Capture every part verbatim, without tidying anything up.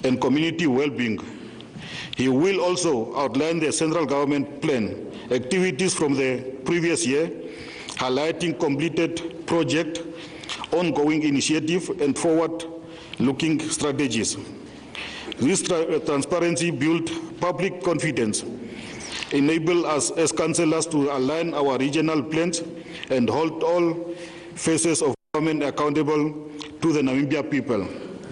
and community well-being. He will also outline the central government plan activities from the previous year, highlighting completed project, ongoing initiative, and forward-looking strategies. This tra transparency builds public confidence, enable us as councillors to align our regional plans and hold all phases of government accountable to the Namibia people.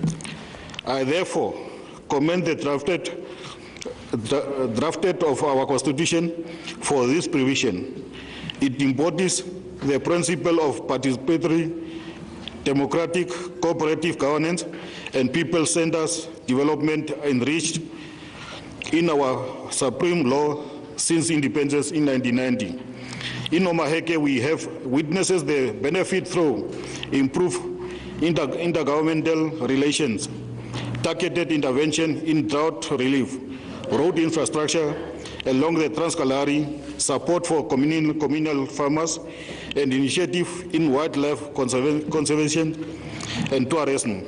I therefore commend the drafted, dra drafted of our constitution for this provision. It embodies the principle of participatory, democratic, cooperative governance and people-centered development enriched in our supreme law since independence in nineteen ninety. In Omaheke, we have witnessed the benefit through improved inter intergovernmental relations, targeted intervention in drought relief, road infrastructure along the Trans-Kalahari, support for communal, communal farmers, and initiative in wildlife conserva conservation and tourism.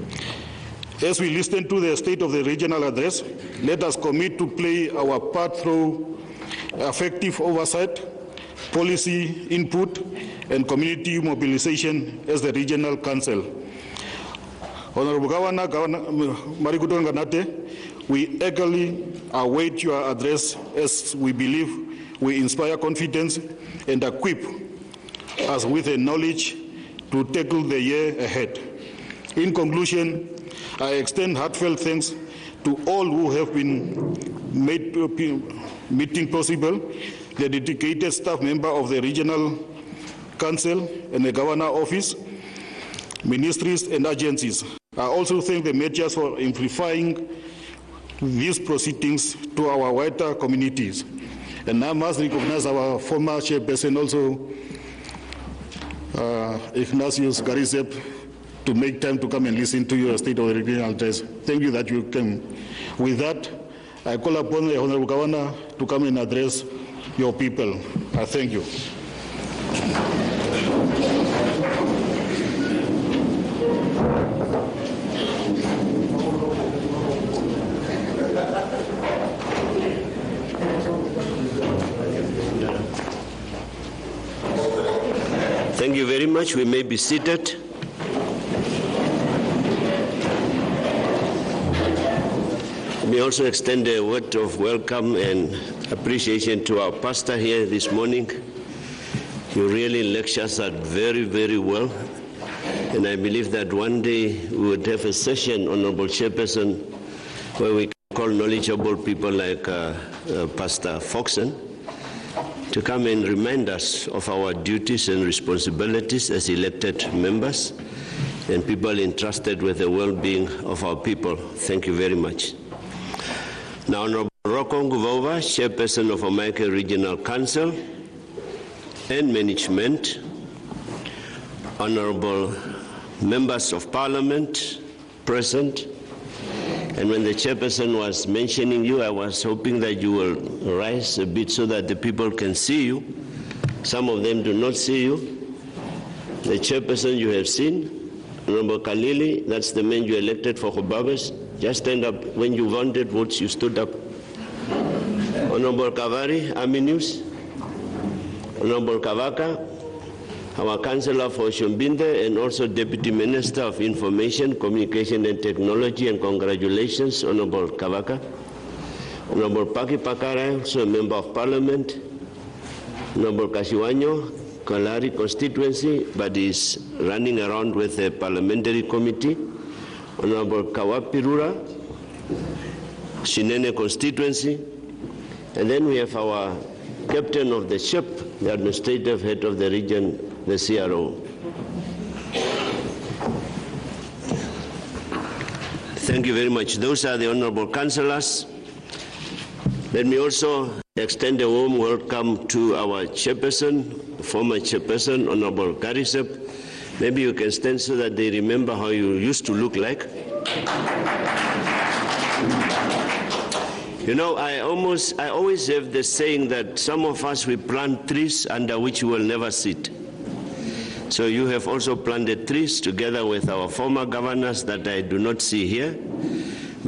As we listen to the State of the Regional Address, let us commit to play our part through effective oversight, policy input, and community mobilization as the Regional Council. Honorable Governor, Governor Marikudon Ganate, we eagerly await your address as we believe we inspire confidence and equip us with the knowledge to tackle the year ahead. In conclusion, I extend heartfelt thanks to all who have been made meeting possible, the dedicated staff member of the Regional Council and the Governor Office, ministries and agencies. I also thank the mayors for amplifying these proceedings to our wider communities. And I must recognize our former chairperson also, uh, Ignatius Garisep, to make time to come and listen to your State of the Regional Address. Thank you that you came. With that, I call upon the Honorable Governor to come and address your people. I thank you. Thank you very much. We may be seated. Let me also extend a word of welcome and appreciation to our pastor here this morning. You really lecture us very, very well. And I believe that one day we would have a session, Honorable Chairperson, where we call knowledgeable people like uh, uh, Pastor Foxen to come and remind us of our duties and responsibilities as elected members and people entrusted with the well-being of our people. Thank you very much. Now, Honorable Rocco Nguvova, Chairperson of Omaheke Regional Council and Management, Honorable Members of Parliament present, and when the Chairperson was mentioning you, I was hoping that you will rise a bit so that the people can see you. Some of them do not see you. The Chairperson you have seen, Honorable Kalili, that's the man you elected for Hobabes. Just stand up. When you wanted votes, you stood up. Honorable Kavari, Army News. Honorable Kavaka, our Councillor for Shombinde and also Deputy Minister of Information, Communication and Technology, and congratulations, Honorable Kavaka. Honorable Paki Pakara, also a Member of Parliament. Honorable Kashiwanyo, Kalahari constituency, but is running around with a parliamentary committee. Honorable Kawapirura, Shinene constituency. And then we have our captain of the ship, the administrative head of the region, the C R O. Thank you very much. Those are the honorable councillors. Let me also extend a warm welcome to our chairperson, former chairperson, Honorable Garisep. Maybe you can stand so that they remember how you used to look like. You know, I almost, I always have the saying that some of us, we plant trees under which we will never sit. So you have also planted trees together with our former governors that I do not see here.